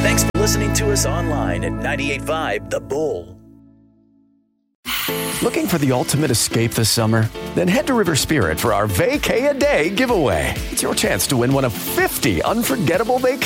Thanks for listening to us online at 98.5 The Bull. Looking for the ultimate escape this summer? Then head to River Spirit for our Vacay a Day giveaway. It's your chance to win one of 50 unforgettable vacations